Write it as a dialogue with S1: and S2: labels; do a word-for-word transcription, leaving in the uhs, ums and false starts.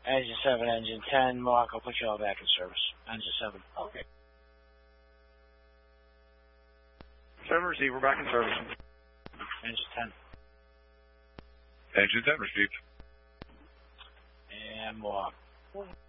S1: Engine seven, engine ten, Mark, I'll put you all back in service. Engine seven.
S2: Okay. Seven received, we're back in service.
S1: Engine ten.
S3: Engine ten received.
S1: And Mark.